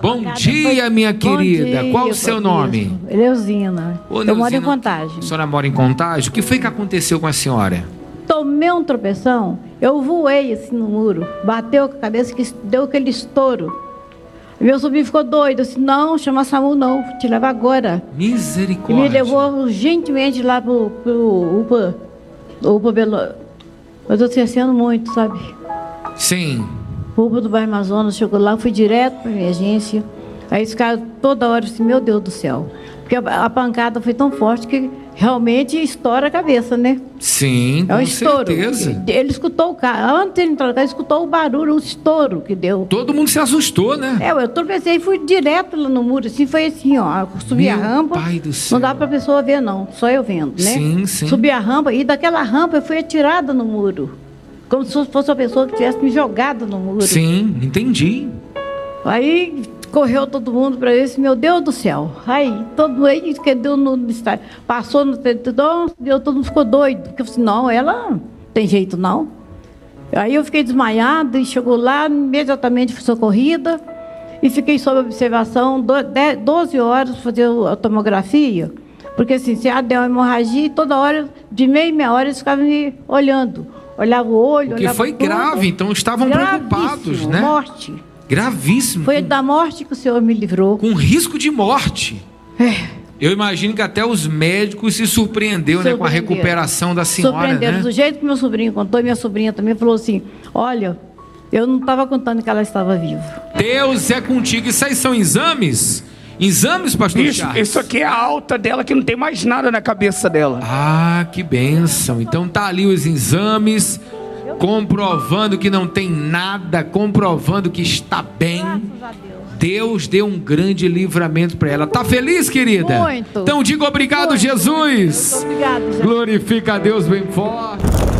Bom dia, minha querida. Dia, qual o seu nome? Eleusina. Eu moro em Contagem. A senhora mora em Contagem? O que foi que aconteceu com a senhora? Tomei um tropeção, eu voei assim no muro, bateu com a cabeça, que deu aquele estouro. Meu sobrinho ficou doido, assim, não, chama SAMU não, te leva agora. Misericórdia. E me levou urgentemente lá pro UPA Belo. Mas eu tô esquecendo muito, sabe? Sim. O UPA do bairro Amazonas, chegou lá, fui direto pra emergência. Aí esse cara toda hora assim, meu Deus do céu. Porque a pancada foi tão forte que realmente estoura a cabeça, né? Sim, é um estouro. Certeza. Ele escutou o carro, antes de ele entrar no carro, escutou o barulho, o estouro que deu. Todo mundo se assustou, né? Eu tropecei e fui direto lá no muro, assim, foi assim, ó, subi a rampa. Pai do céu. Não dá pra pessoa ver, não, só eu vendo, né? Sim, sim. Subi a rampa e daquela rampa eu fui atirada no muro. Como se fosse uma pessoa que tivesse me jogado no muro. Sim, entendi. Aí correu todo mundo para isso, meu Deus do céu. Aí todo mundo que deu no estádio, passou no tetão, todo mundo ficou doido. Porque eu falei, não, ela não tem jeito não. Aí eu fiquei desmaiada e chegou lá, imediatamente fui socorrida e fiquei sob observação 12 horas para fazer a tomografia. Porque assim, se deu uma hemorragia, toda hora, de meia em meia hora, eles ficavam me olhando. Olhava o olho, porque olhava foi tudo. Grave, então estavam preocupados, né? Morte. Gravíssimo. Foi da morte que o Senhor me livrou. Com risco de morte. Eu imagino que até os médicos se surpreenderam, né, com a recuperação da senhora. Surpreenderam, né? Do jeito que meu sobrinho contou, e minha sobrinha também falou assim, olha, eu não estava contando que ela estava viva. Deus é contigo. Isso aí são exames? Exames, pastor Charles? Isso aqui é a alta dela, que não tem mais nada na cabeça dela. Ah, que bênção. Então tá ali os exames, comprovando que não tem nada, comprovando que está bem. Graças a Deus deu um grande livramento para ela. Tá feliz, querida? Muito. Então diga obrigado, muito, Jesus. Muito obrigado, Jesus. Glorifica a Deus bem forte.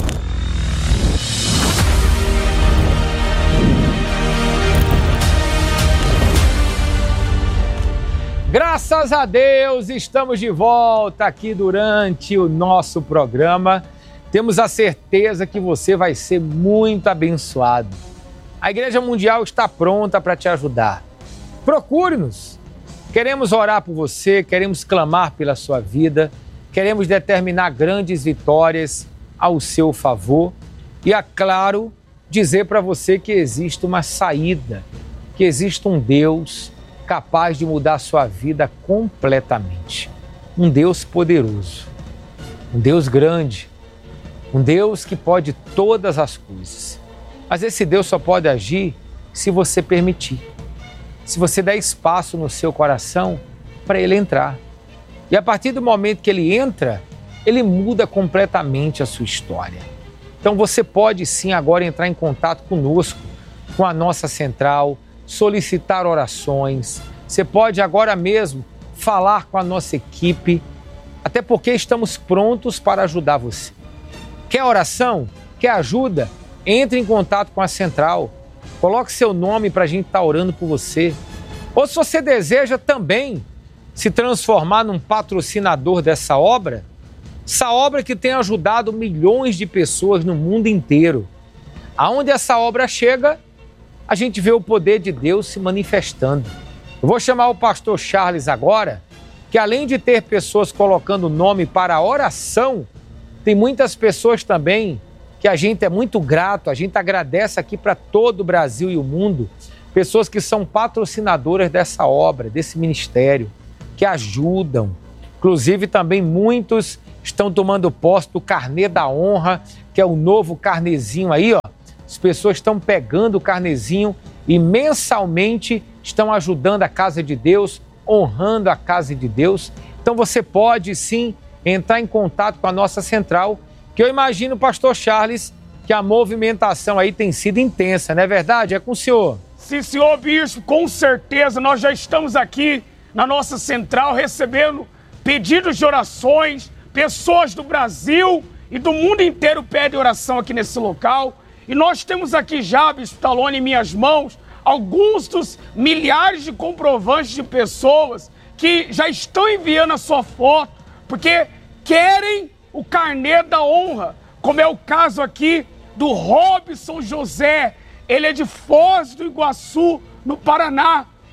Graças a Deus, estamos de volta aqui durante o nosso programa. Temos a certeza que você vai ser muito abençoado. A Igreja Mundial está pronta para te ajudar. Procure-nos. Queremos orar por você, queremos clamar pela sua vida, queremos determinar grandes vitórias ao seu favor e, é claro, dizer para você que existe uma saída, que existe um Deus capaz de mudar a sua vida completamente. Um Deus poderoso, um Deus grande, um Deus que pode todas as coisas. Mas esse Deus só pode agir se você permitir. Se você der espaço no seu coração para Ele entrar. E a partir do momento que Ele entra, Ele muda completamente a sua história. Então você pode sim agora entrar em contato conosco, com a nossa central, solicitar orações. Você pode agora mesmo falar com a nossa equipe, até porque estamos prontos para ajudar você. Quer oração? Quer ajuda? Entre em contato com a central. Coloque seu nome para a gente estar orando por você. Ou se você deseja também se transformar num patrocinador dessa obra, essa obra que tem ajudado milhões de pessoas no mundo inteiro. Aonde essa obra chega, a gente vê o poder de Deus se manifestando. Eu vou chamar o pastor Charles agora, que além de ter pessoas colocando nome para a oração, tem muitas pessoas também que a gente é muito grato, a gente agradece aqui para todo o Brasil e o mundo, pessoas que são patrocinadoras dessa obra, desse ministério, que ajudam. Inclusive também muitos estão tomando posse do carnê da honra, que é o novo carnezinho aí, ó. As pessoas estão pegando o carnezinho e mensalmente estão ajudando a casa de Deus, honrando a casa de Deus. Então você pode sim entrar em contato com a nossa central, que eu imagino, pastor Charles, que a movimentação aí tem sido intensa, não é verdade? É com o senhor. Sim, senhor bispo, com certeza. Nós já estamos aqui na nossa central recebendo pedidos de orações, pessoas do Brasil e do mundo inteiro pedem oração aqui nesse local. E nós temos aqui já, bispo Talone, em minhas mãos, alguns dos milhares de comprovantes de pessoas que já estão enviando a sua foto, porque querem o carnê da honra, como é o caso aqui do Robson José. Ele é de Foz do Iguaçu, no Paraná.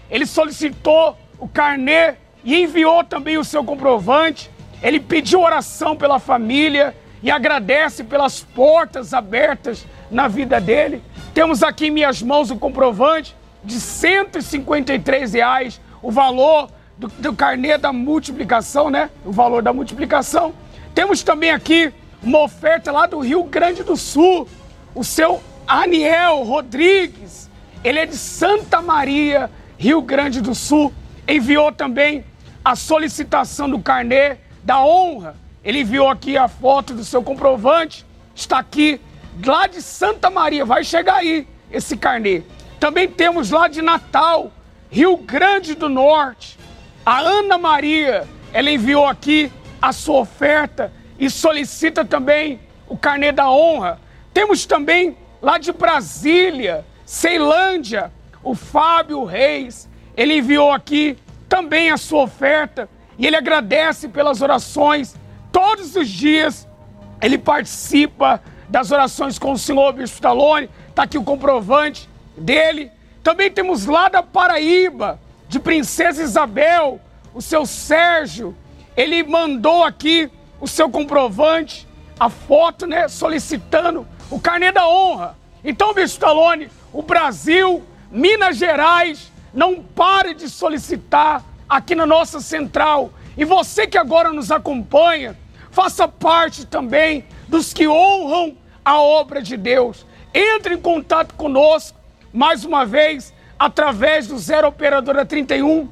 ele solicitou o carnê e enviou também o seu comprovante. Ele pediu oração pela família e agradece pelas portas abertas na vida dele. Temos aqui em minhas mãos o comprovante de R$ 153, o valor do carnê da multiplicação, né? O valor da multiplicação. Temos também aqui uma oferta lá do Rio Grande do Sul. O seu Aniel Rodrigues, ele é de Santa Maria, Rio Grande do Sul. Enviou também a solicitação do carnê da honra. Ele enviou aqui a foto do seu comprovante. Está aqui, lá de Santa Maria. Vai chegar aí esse carnê. Também temos lá de Natal, Rio Grande do Norte. A Ana Maria, ela enviou aqui a sua oferta e solicita também o carnê da honra. Temos também lá de Brasília, Ceilândia, o Fábio Reis. Ele enviou aqui também a sua oferta e ele agradece pelas orações. Todos os dias ele participa das orações com o senhor Bispo Stallone. Está aqui o comprovante dele. Também temos lá da Paraíba, de Princesa Isabel, o seu Sérgio. Ele mandou aqui o seu comprovante, a foto, né, solicitando o carnê da honra. Então, Bispo Stallone, o Brasil, Minas Gerais, não pare de solicitar aqui na nossa central. E você que agora nos acompanha, faça parte também dos que honram a obra de Deus. Entre em contato conosco, mais uma vez, através do 0 Operadora 31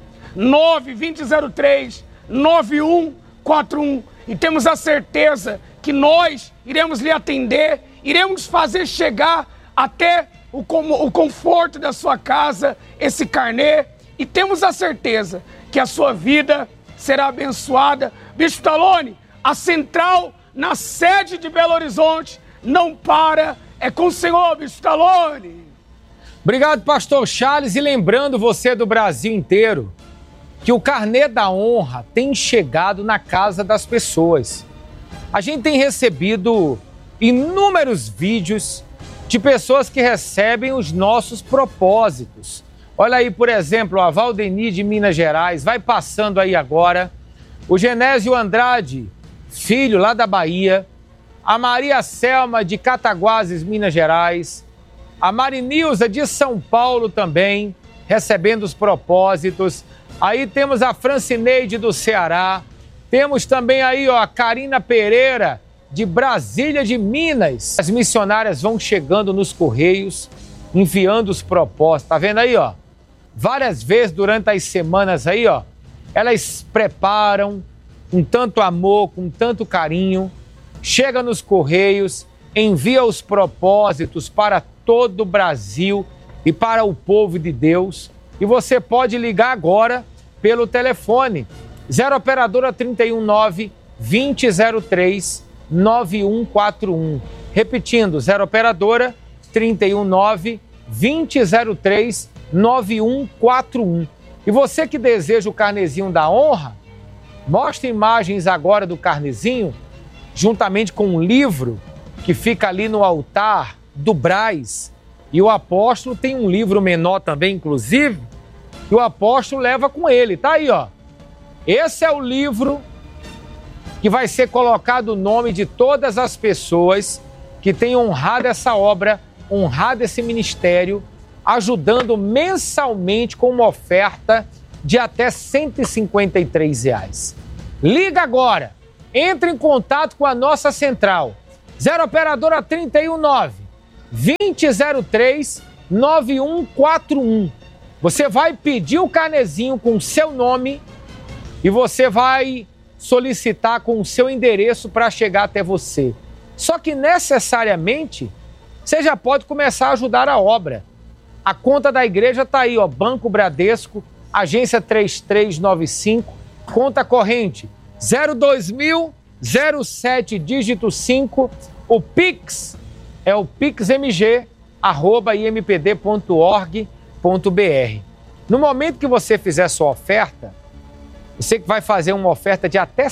92003 9141. E temos a certeza que nós iremos lhe atender, iremos fazer chegar até o conforto da sua casa esse carnê. E temos a certeza que a sua vida será abençoada. Bispo Stallone, a central na sede de Belo Horizonte não para. É com o senhor, Bispo Stallone. Obrigado, pastor Charles. E lembrando você do Brasil inteiro que o carnê da honra tem chegado na casa das pessoas. A gente tem recebido inúmeros vídeos de pessoas que recebem os nossos propósitos. Olha aí, por exemplo, a Valdeni de Minas Gerais, vai passando aí agora. O Genésio Andrade, filho lá da Bahia. A Maria Selma de Cataguases, Minas Gerais. A Marinilza de São Paulo também, recebendo os propósitos. Aí temos a Francineide do Ceará. Temos também aí, ó, a Karina Pereira de Brasília de Minas. As missionárias vão chegando nos correios, enviando os propósitos. Tá vendo aí, ó? Várias vezes durante as semanas aí, ó, elas preparam com tanto amor, com tanto carinho, chega nos correios, envia os propósitos para todo o Brasil e para o povo de Deus. E você pode ligar agora pelo telefone 0 Operadora 319 2003 9141. Repetindo, 0 Operadora 319 2003 9141. E você que deseja o carnezinho da honra, mostra imagens agora do carnezinho, juntamente com um livro que fica ali no altar do Brás. E o apóstolo tem um livro menor também, inclusive, que o apóstolo leva com ele. Tá aí, ó. Esse é o livro que vai ser colocado o nome de todas as pessoas que têm honrado essa obra, honrado esse ministério, ajudando mensalmente com uma oferta de até R$ 153. Liga agora, entre em contato com a nossa central, 0 Operadora 319 2003 9141. Você vai pedir o carnezinho com o seu nome e você vai solicitar com o seu endereço para chegar até você. Só que necessariamente você já pode começar a ajudar a obra. A conta da igreja está aí, ó, Banco Bradesco, agência 3395, conta corrente 02000 07 dígito 5, o Pix é o pixmg@impd.org.br. No momento que você fizer sua oferta, você que vai fazer uma oferta de até R$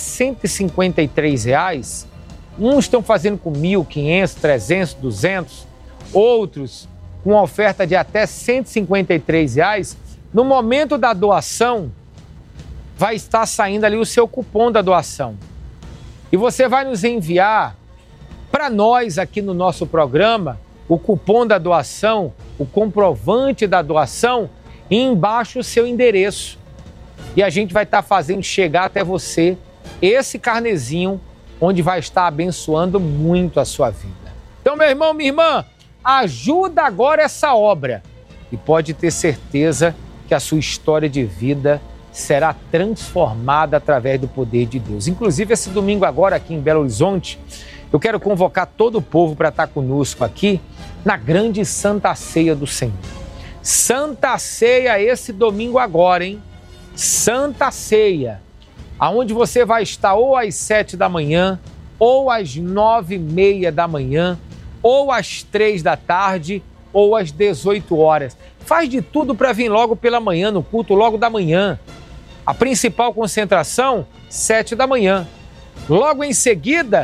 153, uns estão fazendo com 1.500, 300, 200, outros com uma oferta de até R$ 153, no momento da doação, vai estar saindo ali o seu cupom da doação. E você vai nos enviar para nós aqui no nosso programa o cupom da doação, o comprovante da doação e embaixo o seu endereço. E a gente vai estar fazendo chegar até você esse carnezinho onde vai estar abençoando muito a sua vida. Então, meu irmão, minha irmã, ajuda agora essa obra e pode ter certeza que a sua história de vida será transformada através do poder de Deus. Inclusive, esse domingo agora aqui em Belo Horizonte, eu quero convocar todo o povo para estar conosco aqui na grande Santa Ceia do Senhor. Santa Ceia esse domingo agora, hein? Santa Ceia, aonde você vai estar ou às 7 da manhã, ou às 9h30 da manhã, ou às 3 da tarde, ou às 18 horas. Faz de tudo para vir logo pela manhã, no culto logo da manhã. A principal concentração, 7 da manhã. Logo em seguida,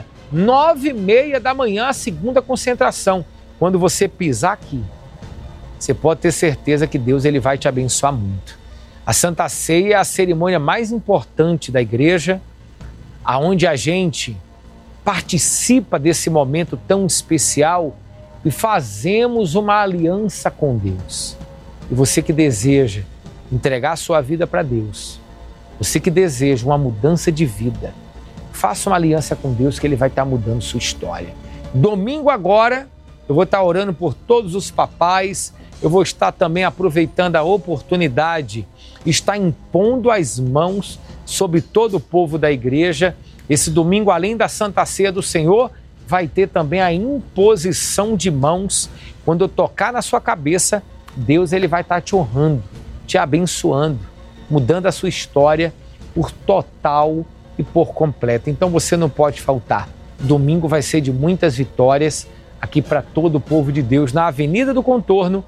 9h30 da manhã, a segunda concentração. Quando você pisar aqui, você pode ter certeza que Deus ele vai te abençoar muito. A Santa Ceia é a cerimônia mais importante da igreja, aonde a gente participa desse momento tão especial e fazemos uma aliança com Deus. E você que deseja entregar a sua vida para Deus, você que deseja uma mudança de vida, faça uma aliança com Deus que Ele vai estar mudando sua história. Domingo agora, eu vou estar orando por todos os papais, eu vou estar também aproveitando a oportunidade, estar impondo as mãos sobre todo o povo da igreja. Esse domingo, além da Santa Ceia do Senhor, vai ter também a imposição de mãos. Quando eu tocar na sua cabeça, Deus ele vai estar te honrando, te abençoando, mudando a sua história por total e por completo. Então você não pode faltar. Domingo vai ser de muitas vitórias aqui para todo o povo de Deus, na Avenida do Contorno,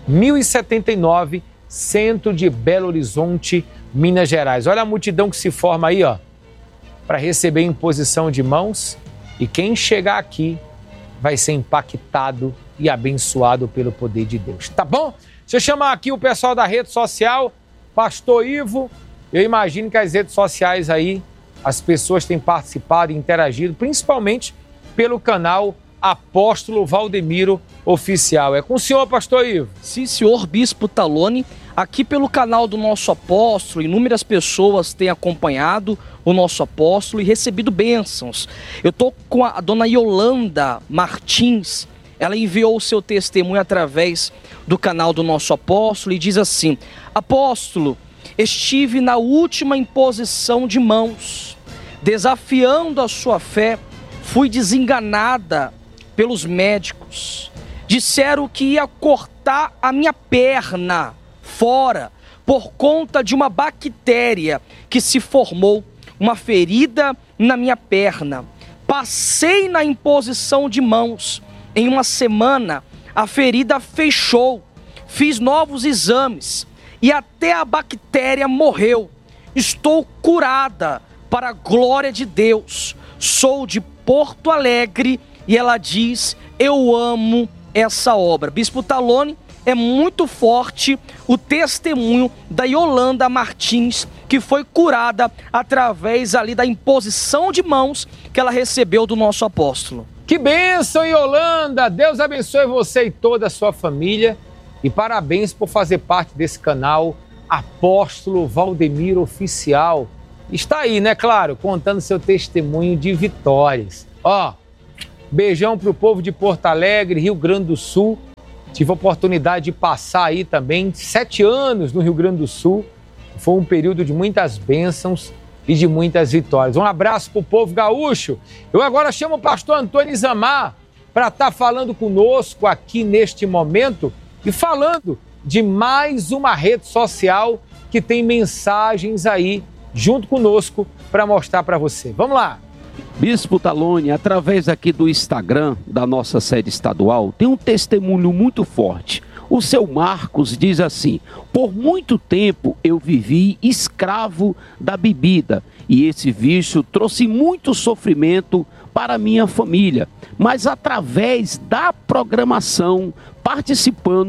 1079, centro de Belo Horizonte, Minas Gerais. Olha a multidão que se forma aí, ó, para receber imposição de mãos, e quem chegar aqui vai ser impactado e abençoado pelo poder de Deus, tá bom? Deixa eu chamar aqui o pessoal da rede social, Pastor Ivo. Eu imagino que as redes sociais aí, as pessoas têm participado e interagido, principalmente pelo canal Apóstolo Valdemiro Oficial. É com o senhor, Pastor Ivo? Sim, senhor Bispo Taloni. Aqui pelo canal do nosso apóstolo, inúmeras pessoas têm acompanhado o nosso apóstolo e recebido bênçãos. Eu estou com a dona Yolanda Martins. Ela enviou o seu testemunho através do canal do nosso apóstolo e diz assim: apóstolo, estive na última imposição de mãos, desafiando a sua fé, fui desenganada pelos médicos. Disseram que ia cortar a minha perna fora por conta de uma bactéria que se formou, uma ferida na minha perna. Passei na imposição de mãos. Em uma semana, a ferida fechou. Fiz novos exames e até a bactéria morreu. Estou curada para a glória de Deus. Sou de Porto Alegre e ela diz: eu amo essa obra. Bispo Taloni, é muito forte o testemunho da Yolanda Martins, que foi curada através ali da imposição de mãos que ela recebeu do nosso apóstolo. Que bênção, Yolanda! Deus abençoe você e toda a sua família. E parabéns por fazer parte desse canal Apóstolo Valdemiro Oficial. Está aí, né, claro, contando seu testemunho de vitórias. Ó, beijão pro povo de Porto Alegre, Rio Grande do Sul. Tive a oportunidade de passar aí também 7 anos no Rio Grande do Sul. Foi um período de muitas bênçãos e de muitas vitórias. Um abraço pro povo gaúcho. Eu agora chamo o pastor Antônio Zamar para estar falando conosco aqui neste momento e falando de mais uma rede social que tem mensagens aí junto conosco para mostrar para você. Vamos lá. Bispo Taloni, através aqui do Instagram da nossa sede estadual, tem um testemunho muito forte. O seu Marcos diz assim: por muito tempo eu vivi escravo da bebida e esse vício trouxe muito sofrimento para minha família. Mas através da programação, participando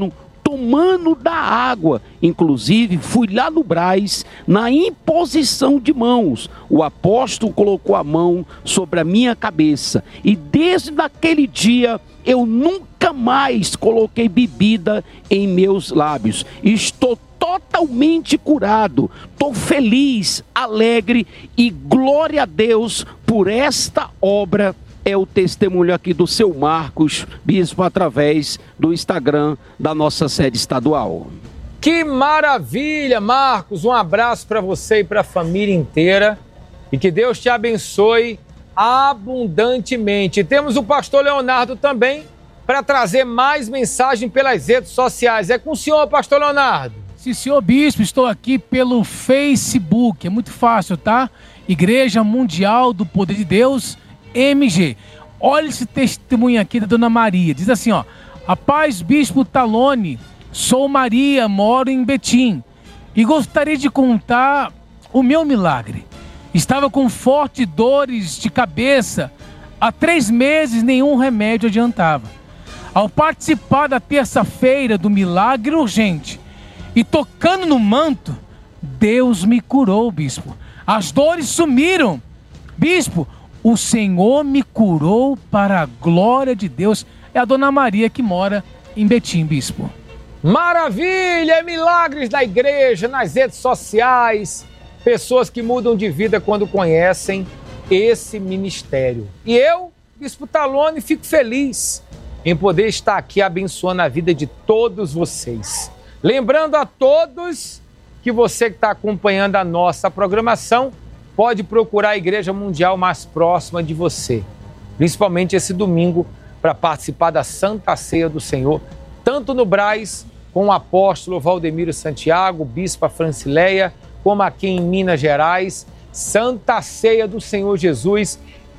tomando da água. Inclusive, fui lá no Brás, na imposição de mãos. O apóstolo colocou a mão sobre a minha cabeça. E desde aquele dia, eu nunca mais coloquei bebida em meus lábios. Estou totalmente curado. Estou feliz, alegre e glória a Deus por esta obra. É o testemunho aqui do seu Marcos, bispo, através do Instagram da nossa sede estadual. Que maravilha, Marcos! Um abraço para você e para a família inteira e que Deus te abençoe abundantemente. Temos o pastor Leonardo também para trazer mais mensagem pelas redes sociais. É com o senhor, pastor Leonardo. Sim, senhor bispo, estou aqui pelo Facebook, é muito fácil, tá? Igreja Mundial do Poder de Deus, MG. Olha esse testemunho aqui da Dona Maria. Diz assim, ó: a paz, bispo Talone, sou Maria, moro em Betim e gostaria de contar o meu milagre. Estava com fortes dores de cabeça. Há 3 meses nenhum remédio adiantava. Ao participar da terça-feira do milagre urgente e tocando no manto, Deus me curou, bispo. As dores sumiram. Bispo, o Senhor me curou para a glória de Deus. É a Dona Maria que mora em Betim, bispo. Maravilha! Milagres da igreja, nas redes sociais. Pessoas que mudam de vida quando conhecem esse ministério. E eu, bispo Talone, fico feliz em poder estar aqui abençoando a vida de todos vocês. Lembrando a todos que você que está acompanhando a nossa programação pode procurar a Igreja Mundial mais próxima de você, principalmente esse domingo, para participar da Santa Ceia do Senhor, tanto no Brás, com o apóstolo Valdemiro Santiago, bispa Francileia, como aqui em Minas Gerais, Santa Ceia do Senhor Jesus,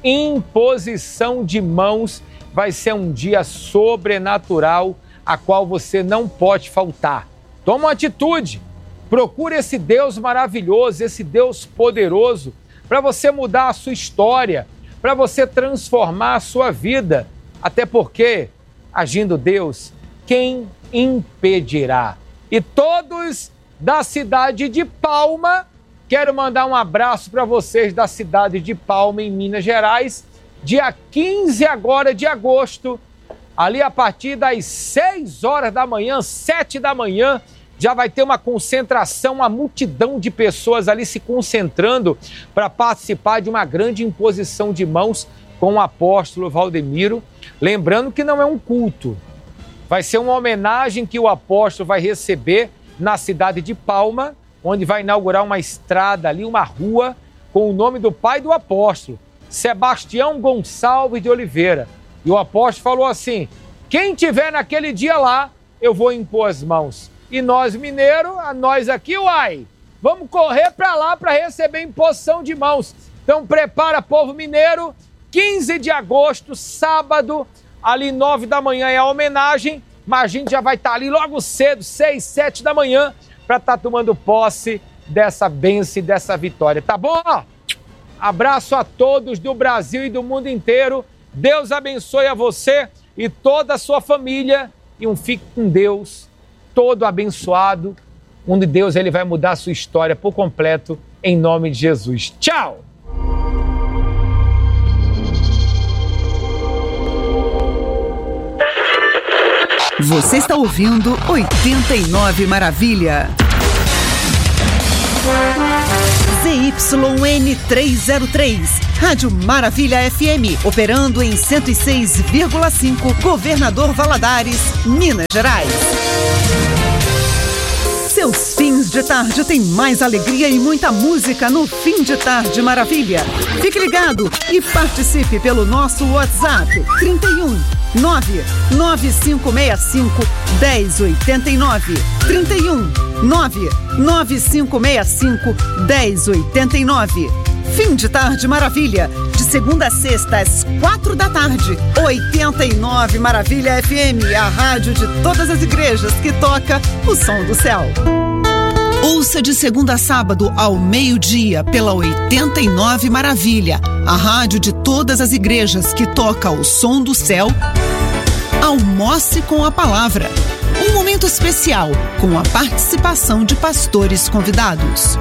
imposição de mãos. Vai ser um dia sobrenatural, a qual você não pode faltar. Toma uma atitude. Procure esse Deus maravilhoso, esse Deus poderoso, para você mudar a sua história, para você transformar a sua vida. Até porque, agindo Deus, quem impedirá? E todos da cidade de Palma, quero mandar um abraço para vocês da cidade de Palma, em Minas Gerais, dia 15 agora de agosto, ali a partir das 6 horas da manhã, 7 da manhã, já vai ter uma concentração, uma multidão de pessoas ali se concentrando para participar de uma grande imposição de mãos com o apóstolo Valdemiro. Lembrando que não é um culto, vai ser uma homenagem que o apóstolo vai receber na cidade de Palma, onde vai inaugurar uma estrada ali, uma rua, com o nome do pai do apóstolo, Sebastião Gonçalves de Oliveira. E o apóstolo falou assim: quem tiver naquele dia lá, eu vou impor as mãos. E nós, mineiros, nós aqui, uai, vamos correr para lá para receber imposição de mãos. Então prepara, povo mineiro, 15 de agosto, sábado, ali 9 da manhã é a homenagem, mas a gente já vai estar ali logo cedo, 6, 7 da manhã, para estar tomando posse dessa bênção e dessa vitória, tá bom? Abraço a todos do Brasil e do mundo inteiro. Deus abençoe a você e toda a sua família. E fique com Deus, todo abençoado, onde Deus ele vai mudar a sua história por completo, em nome de Jesus. Tchau! Você está ouvindo 89 Maravilha. ZYN303, Rádio Maravilha FM, operando em 106,5, Governador Valadares, Minas Gerais. Seus fins de tarde têm mais alegria e muita música no Fim de Tarde Maravilha. Fique ligado e participe pelo nosso WhatsApp 31 99565 1089. 31 99565 1089. Fim de Tarde Maravilha, de segunda a sexta às 4 da tarde. 89 Maravilha FM, a rádio de todas as igrejas que toca o som do céu. Ouça de segunda a sábado ao meio-dia pela 89 Maravilha, a rádio de todas as igrejas que toca o som do céu. Almoce com a palavra. Um momento especial com a participação de pastores convidados.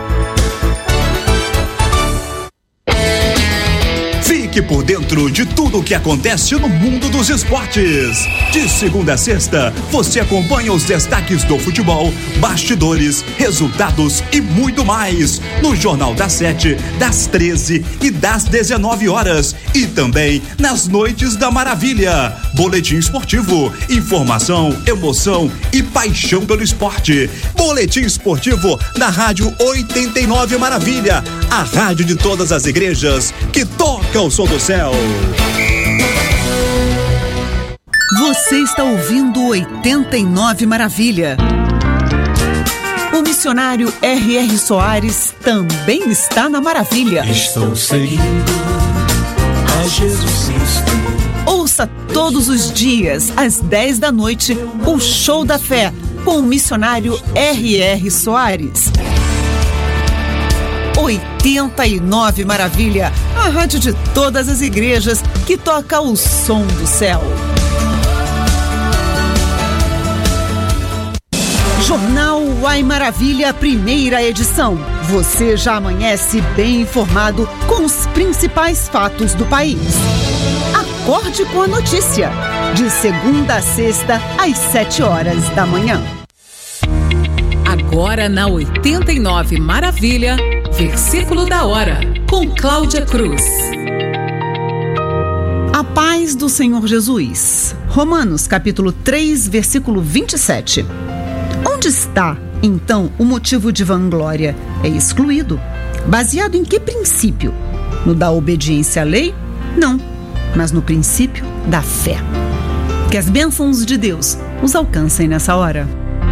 Fique por dentro de tudo o que acontece no mundo dos esportes. De segunda a sexta, você acompanha os destaques do futebol, bastidores, resultados e muito mais. No Jornal das 7, das 13 e das 19 horas. E também nas Noites da Maravilha. Boletim esportivo, informação, emoção e paixão pelo esporte. Boletim esportivo na Rádio 89 Maravilha. A rádio de todas as igrejas que toca o som do céu. Você está ouvindo 89 Maravilha. O missionário R.R. Soares também está na Maravilha. Estou seguindo a Jesus Cristo. Ouça todos os dias, às 10 da noite, o Show da Fé, com o missionário R.R. Soares. 89 Maravilha, a rádio de todas as igrejas que toca o som do céu. Jornal Uai Maravilha, primeira edição. Você já amanhece bem informado com os principais fatos do país. Acorde com a notícia. De segunda a sexta, às 7 horas da manhã. Agora na 89 Maravilha, versículo da hora, com Cláudia Cruz. A paz do Senhor Jesus. Romanos capítulo 3, versículo 27. Onde está, então, o motivo de vanglória? É excluído. Baseado em que princípio? No da obediência à lei? Não, mas no princípio da fé. Que as bênçãos de Deus os alcancem nessa hora.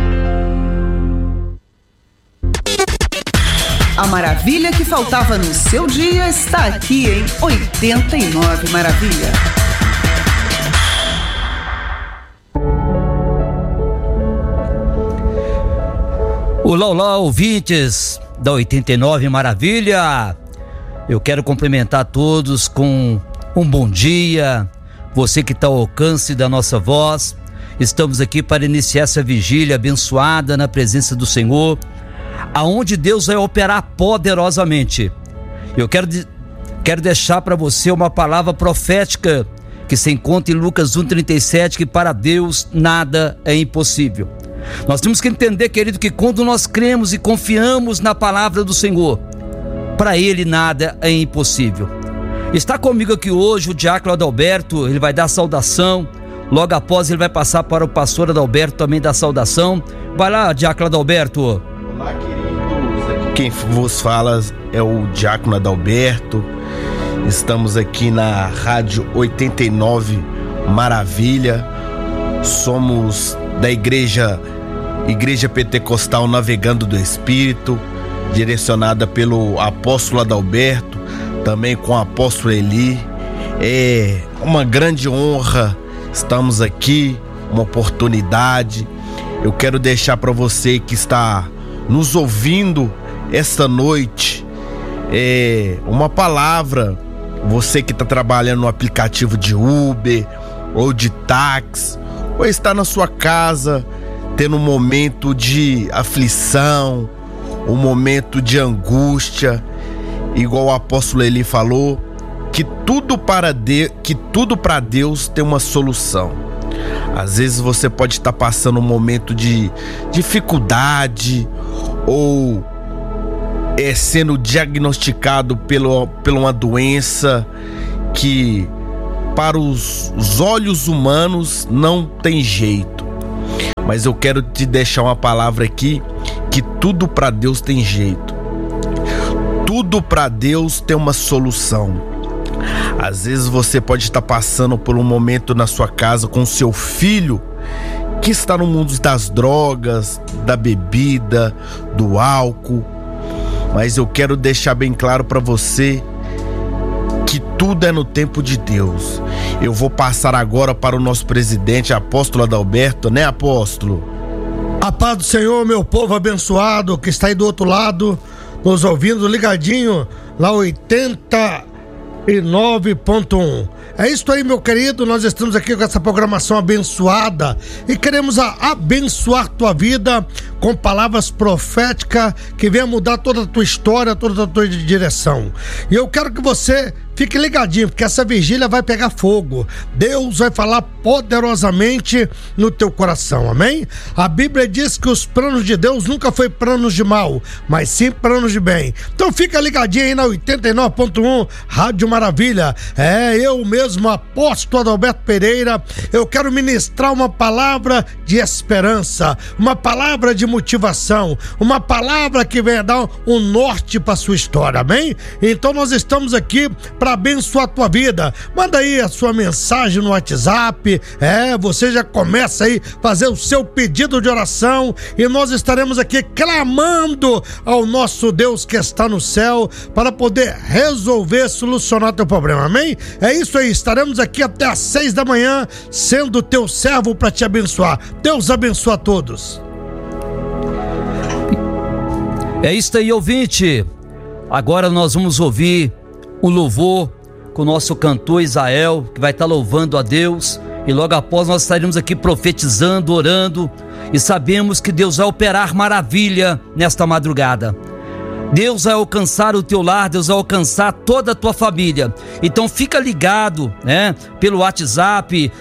A maravilha que faltava no seu dia está aqui em 89 Maravilha. Olá, olá, ouvintes da 89 Maravilha. Eu quero cumprimentar todos com um bom dia. Você que está ao alcance da nossa voz. Estamos aqui para iniciar essa vigília abençoada na presença do Senhor, aonde Deus vai operar poderosamente. Eu quero deixar para você uma palavra profética que se encontra em Lucas 1:37, que para Deus nada é impossível. Nós temos que entender, querido, que quando nós cremos e confiamos na palavra do Senhor, para Ele nada é impossível. Está comigo aqui hoje o diácono Adalberto. Ele vai dar saudação. Logo após ele vai passar para o pastor Adalberto também dar saudação. Vai lá, diácono Adalberto. Olá, queridos. Quem vos fala é o diácono Adalberto. Estamos aqui na Rádio 89 Maravilha. Somos da Igreja Pentecostal Navegando do Espírito, direcionada pelo apóstolo Adalberto, também com o apóstolo Eli. É uma grande honra, estamos aqui, uma oportunidade. Eu quero deixar para você que está nos ouvindo esta noite uma palavra. Você que está trabalhando no aplicativo de Uber ou de táxi, ou está na sua casa tendo um momento de aflição, um momento de angústia, igual o apóstolo Eli falou, que tudo para Deus tem uma solução. Às vezes você pode estar passando um momento de dificuldade ou sendo diagnosticado por uma doença que para os olhos humanos não tem jeito. Mas eu quero te deixar uma palavra aqui, que tudo para Deus tem jeito. Tudo para Deus tem uma solução. Às vezes você pode estar passando por um momento na sua casa com seu filho que está no mundo das drogas, da bebida, do álcool. Mas eu quero deixar bem claro para você que tudo é no tempo de Deus. Eu vou passar agora para o nosso presidente, apóstolo Adalberto, né, apóstolo? A paz do Senhor, meu povo abençoado que está aí do outro lado, nos ouvindo ligadinho, lá 89 99.1. É isso aí, meu querido, nós estamos aqui com essa programação abençoada e queremos abençoar tua vida com palavras proféticas que venham mudar toda a tua história, toda a tua direção. E eu quero que você fique ligadinho, porque essa vigília vai pegar fogo. Deus vai falar poderosamente no teu coração, amém? A Bíblia diz que os planos de Deus nunca foi planos de mal, mas sim planos de bem. Então fica ligadinho aí na 89.1 Rádio Maravilha. Eu mesmo, apóstolo Adalberto Pereira, eu quero ministrar uma palavra de esperança, uma palavra de motivação, uma palavra que venha dar um norte para sua história, amém? Então nós estamos aqui para abençoar a tua vida. Manda aí a sua mensagem no WhatsApp, você já começa aí a fazer o seu pedido de oração e nós estaremos aqui clamando ao nosso Deus que está no céu para poder resolver, solucionar teu problema, amém? É isso aí, estaremos aqui até às 6 da manhã sendo teu servo para te abençoar. Deus abençoa a todos. É isso aí, ouvinte. Agora nós vamos ouvir o louvor com o nosso cantor Isael, que vai estar louvando a Deus, e logo após nós estaremos aqui profetizando, orando, e sabemos que Deus vai operar maravilha nesta madrugada. Deus vai alcançar o teu lar, Deus vai alcançar toda a tua família. Então fica ligado, pelo WhatsApp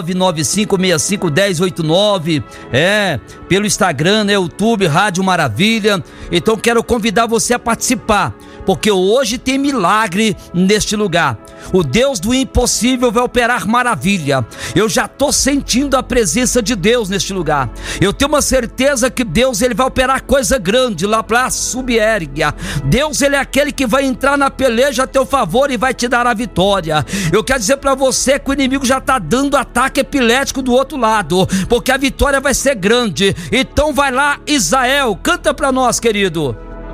995651089, pelo Instagram, YouTube, Rádio Maravilha. Então quero convidar você a participar, porque hoje tem milagre neste lugar. O Deus do impossível vai operar maravilha. Eu já estou sentindo a presença de Deus neste lugar. Eu tenho uma certeza que Deus ele vai operar coisa grande lá para Subérgia. Deus ele é aquele que vai entrar na peleja a teu favor e vai te dar a vitória. Eu quero dizer para você que o inimigo já está dando ataque epilético do outro lado, porque a vitória vai ser grande. Então vai lá, Isael, canta para nós, querido.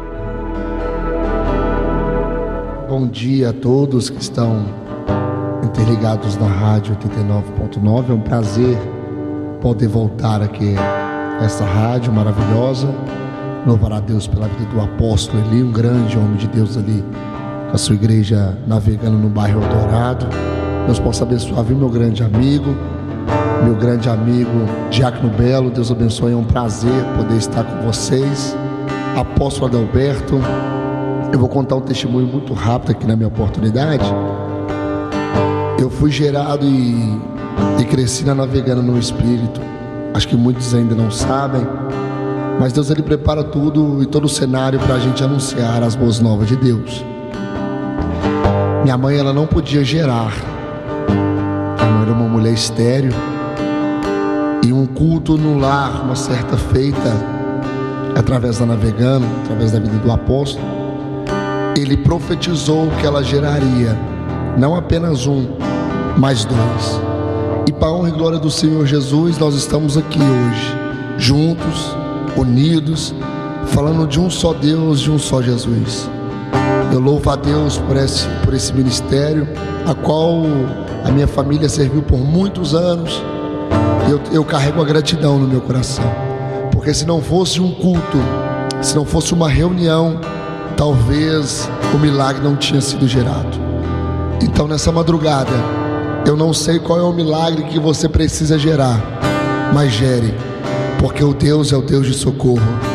Bom dia a todos que estão interligados na Rádio 89.9. É um prazer poder voltar aqui a essa rádio maravilhosa. Louvar a Deus pela vida do apóstolo Eli, um grande homem de Deus ali, com a sua igreja navegando no bairro Eldorado. Deus possa abençoar, viu, meu grande amigo Diácono Belo. Deus abençoe, é um prazer poder estar com vocês. Apóstolo Adalberto. Eu vou contar um testemunho muito rápido aqui na minha oportunidade. Eu fui gerado e cresci navegando no Espírito. Acho que muitos ainda não sabem, mas Deus ele prepara tudo e todo o cenário para a gente anunciar as boas novas de Deus. Minha mãe ela não podia gerar. Minha mãe era uma mulher estéril. E um culto no lar, uma certa feita, através da Navegando, através da vida do apóstolo, ele profetizou que ela geraria não apenas um, mas dois. E para a honra e glória do Senhor Jesus, nós estamos aqui hoje, juntos, unidos, falando de um só Deus, de um só Jesus. Eu louvo a Deus por esse ministério, a qual a minha família serviu por muitos anos. Eu carrego a gratidão no meu coração, porque se não fosse um culto, se não fosse uma reunião, talvez o milagre não tinha sido gerado. Então nessa madrugada, eu não sei qual é o milagre que você precisa gerar, mas gere, porque o Deus é o Deus de socorro.